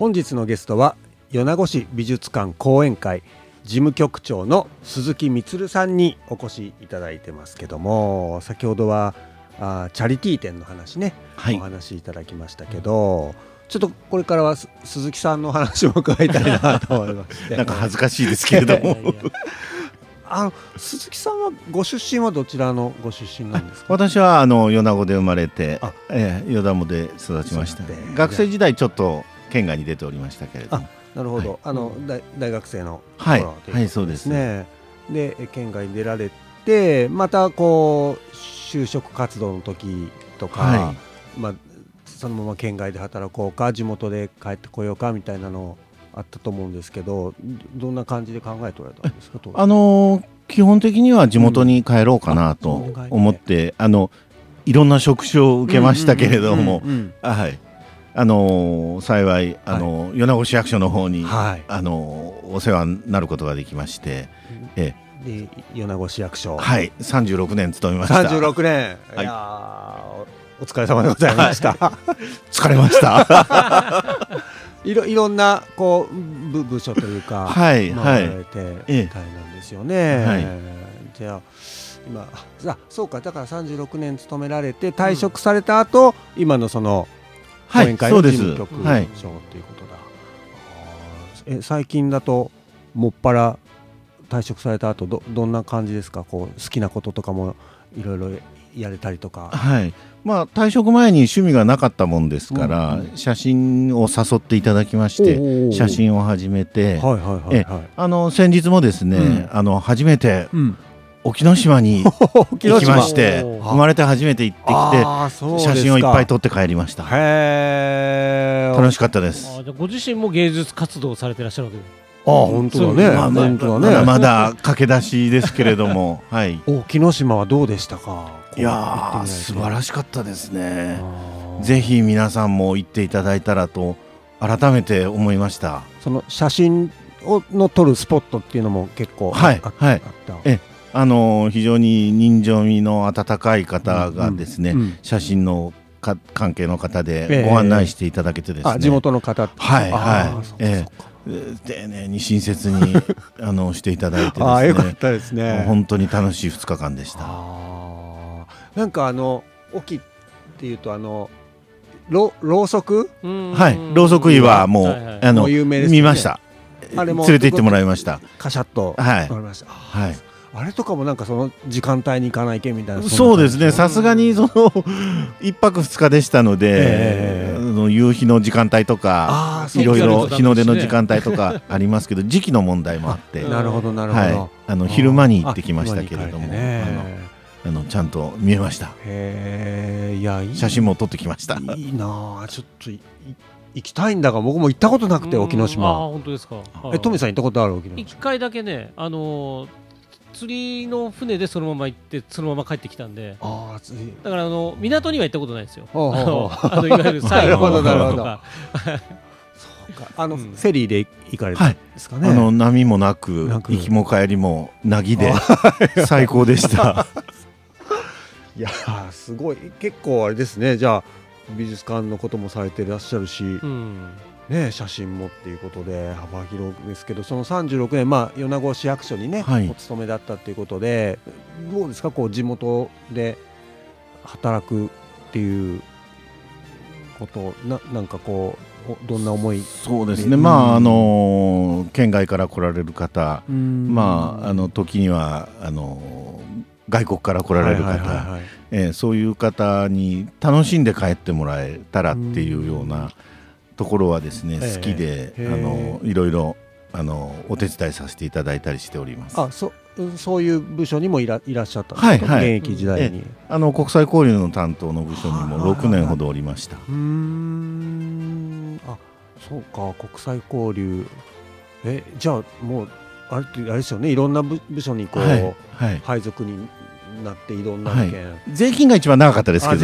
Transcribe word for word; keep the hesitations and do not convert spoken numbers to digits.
本日のゲストは米子市美術館講演会事務局長の鈴木充さんにお越しいただいてますけども、先ほどはあチャリティー展の話ね、はい、お話しいただきましたけど、ちょっとこれからは鈴木さんの話も伺いたいなと思いましてなんか恥ずかしいですけれどもいやいやあの鈴木さんはご出身はどちらのご出身なんですか？ 私はあの米子で生まれて、えー、米子で育ちました。学生時代ちょっと県外に出ておりましたけれども。 なるほど、はい、あの大, 大学生の頃、はいはい、そうですね。 で県外に出られて、またこう就職活動の時とか、はい、まあ、そのまま県外で働こうか地元で帰ってこようかみたいなのあったと思うんですけど、どんな感じで考えておられたんですか？ あの基本的には地元に帰ろうかなと思って、うん、あのいろんな職種を受けましたけれども、あの幸いあの、はい、米子市役所の方に、はい、あのお世話になることができまして、 えで米子市役所、 はい、さんじゅうろくねん勤めました。 さんじゅうろくねん、はい、いやお疲れ様でございました、はい、 疲れましたい, ろいろんなこう 部, 部署というか、 はいはい、 回られてみたいなんですよね、はい、じゃあ今あそうか、だからさんじゅうろくねん勤められて退職された後、うん、今のその講演会の事務局長ということだ、はい、え最近だともっぱら退職された後 ど, どんな感じですか？こう好きなこととかもいろいろやれたりとか。 はい、まあ、退職前に趣味がなかったもんですから、うんうん、写真を誘っていただきまして写真を始めて、先日もですね、うん、あの初めて、うん沖ノ島に行きまして生まれて初めて行ってきて写真をいっぱい撮って帰りました。 へ楽しかったです。 あじゃご自身も芸術活動をされていらっしゃるわけです。 あ本当だね、まあまあ、 まだまだ駆け出しですけれども、はい、 沖ノ島はどうでしたか？ いや素晴らしかったですね。ぜひ皆さんも行っていただいたらと改めて思いました。 その写真をの撮るスポットっていうのも結構はい、 あ、 はい、 あったえあの非常に人情味の温かい方がですね、うんうん、写真のか関係の方でご案内していただけてですね、 えー、あ地元の方はいはい、えー、丁寧に親切にあのしていただいてですねあよかったですね。 本当に楽しいふつかかんでした。 あなんかあの沖っていうとあのろろうそくはいろうそく岩はもう、はいはい、あの有名ですね、見ました。あれも連れて行ってもらいました。 カシャッとはいわかりました。 はいあれとかもなんかその時間帯に行かないけみたいな。 そうですね、さすがにそのいっぱくふつかでしたので、えー、の夕日の時間帯とかいろいろ日の出の時間帯ととかありますけど時期の問題もあってなるほどなるほど、はい、 あの昼間に行ってきましたけれども、ね、あのあのちゃんと見えました。 へいやいい写真も撮ってきました。 いいなちょっと行きたいんだが僕も行ったことなくて沖ノ島。 あ本当ですか。 えトミさん行ったことある？沖ノ島いっかいだけね、あのー釣りの船でそのまま行ってそのまま帰ってきたんで、あ釣りだからあの港には行ったことないですよ。あのあのいわゆるサイロとかそうかあの、うん、フェリーで行かれたんですかね、 はい、あの波もなく行きも帰りもなぎで最高でしたいやすごい結構あれですね。じゃあ美術館のこともされていらっしゃるし、うんね、写真もっていうことで幅広ですけど、そのさんじゅうろくねん、まあ、米子市役所に、ねはい、お勤めだったということでどうですかこう地元で働くっていうことななんかこうどんな思い？ そうですね、まああの県外から来られる方、まああの時にはあの外国から来られる方、そういう方に楽しんで帰ってもらえたらっていうようなところはですね、好きであのいろいろあのお手伝いさせていただいたりしております。 あ そ, そういう部署にもい ら, いらっしゃったんですか、はいはい、現役時代に。 あの国際交流の担当の部署にもろくねんほどおりました。 うーんあそうか国際交流えじゃあもうあれってあれですよね、いろんな 部, 部署にこう、はいはい、配属になっていろんな件、はい、 税金が一番長かったですけど